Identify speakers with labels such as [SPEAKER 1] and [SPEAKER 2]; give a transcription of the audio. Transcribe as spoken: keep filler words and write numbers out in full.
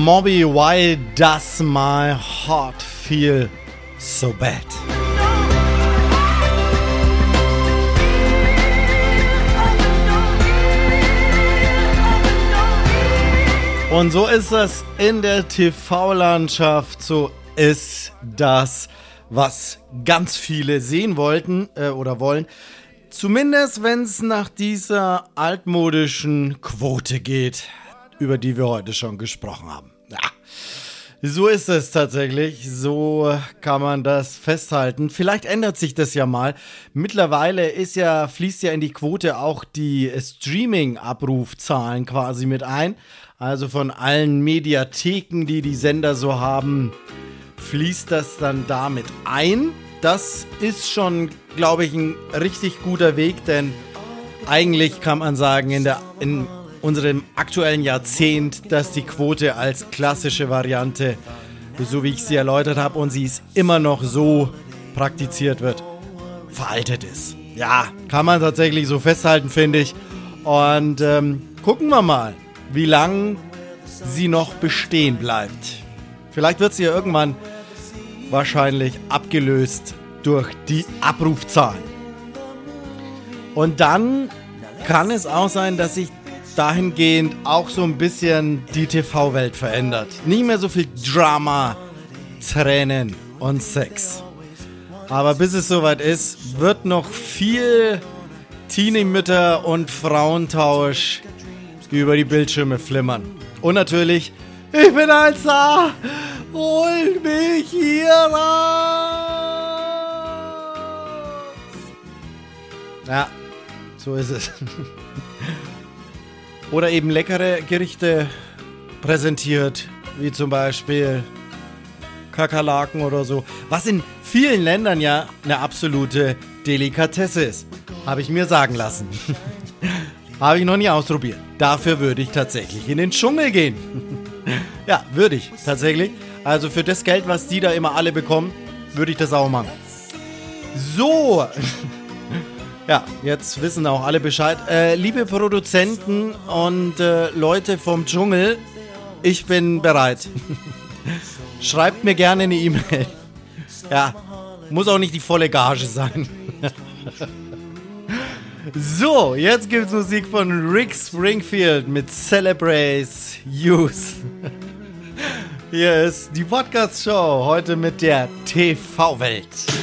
[SPEAKER 1] Moby, why does my heart feel so bad? Und so ist das in der T V-Landschaft, so ist das, was ganz viele sehen wollten äh, oder wollen. Zumindest wenn es nach dieser altmodischen Quote geht, über die wir heute schon gesprochen haben. Ja, so ist es tatsächlich, so kann man das festhalten. Vielleicht ändert sich das ja mal. Mittlerweile ist ja, fließt ja in die Quote auch die Streaming-Abrufzahlen quasi mit ein. Also von allen Mediatheken, die die Sender so haben, fließt das dann damit ein. Das ist schon, glaube ich, ein richtig guter Weg, denn eigentlich kann man sagen, in, der, in unserem aktuellen Jahrzehnt, dass die Quote als klassische Variante, so wie ich sie erläutert habe, und sie ist immer noch so praktiziert wird, veraltet ist. Ja, kann man tatsächlich so festhalten, finde ich. Und ähm, gucken wir mal, wie lange sie noch bestehen bleibt. Vielleicht wird sie ja irgendwann wahrscheinlich abgelöst durch die Abrufzahlen. Und dann kann es auch sein, dass sich dahingehend auch so ein bisschen die T V-Welt verändert. Nicht mehr so viel Drama, Tränen und Sex. Aber bis es soweit ist, wird noch viel Teenie-Mütter und Frauentausch über die Bildschirme flimmern. Und natürlich, ich bin ein Star, hol mich hier raus. Ja, so ist es. Oder eben leckere Gerichte präsentiert, wie zum Beispiel Kakerlaken oder so. Was in vielen Ländern ja eine absolute Delikatesse ist. Habe ich mir sagen lassen. Habe ich noch nie ausprobiert. Dafür würde ich tatsächlich in den Dschungel gehen. Ja, würde ich tatsächlich. Also für das Geld, was die da immer alle bekommen, würde ich das auch machen. So. Ja, jetzt wissen auch alle Bescheid. Äh, liebe Produzenten und äh, Leute vom Dschungel, ich bin bereit. Schreibt mir gerne eine E-Mail. Ja, muss auch nicht die volle Gage sein. So, jetzt gibt's Musik von Rick Springfield mit Celebrate Youth. Hier ist die Podcast-Show, heute mit der T V-Welt.